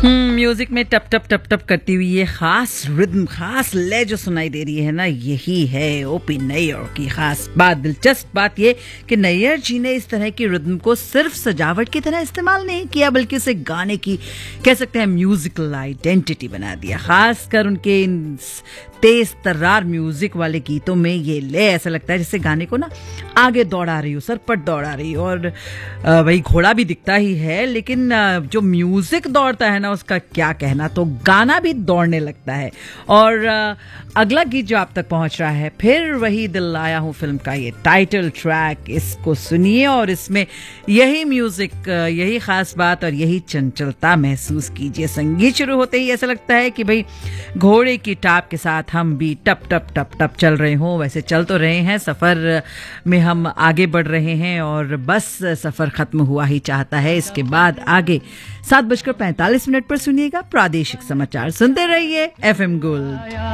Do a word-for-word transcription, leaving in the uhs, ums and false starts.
हम्म music में टप टप टप टप करती हुई ये खास रिदम, खास लय जो सुनाई दे रही है ना, यही है ओपी नैयर की खास बात। दिलचस्प बात ये कि नैयर जी ने इस तरह की रिदम को सिर्फ सजावट की तरह इस्तेमाल नहीं किया, बल्कि उसे गाने की कह सकते हैं म्यूजिकल आइडेंटिटी बना दिया। खासकर उनके इन तेज तर्रार म्यूजिक वाले गीतों में ये लय ऐसा लगता है जैसे गाने को ना आगे दौड़ा रही हो, सरपट दौड़ा रही हो। और वही घोड़ा भी दिखता ही है, लेकिन जो म्यूजिक दौड़ता है ना उसका क्या कहना, तो गाना भी दौड़ने लगता है। और अगला गीत जो आप तक पहुंच रहा है, फिर वही दिल आया हूं फिल्म का ये टाइटल ट्रैक, इसको सुनिए और इसमें यही म्यूजिक, यही खास बात और यही चंचलता महसूस कीजिए। संगीत शुरू होते ही ऐसा लगता है कि भाई घोड़े की टाप के साथ हम भी टप टप टप टप चल रहे हों। वैसे चल तो रहे हैं, सफर में हम आगे बढ़ रहे हैं और बस सफर खत्म हुआ ही चाहता है। इसके बाद आगे सात बजकर पैंतालीस मिनट पर सुनिएगा प्रादेशिक समाचार। सुनते रहिए एफ एम गोल्ड।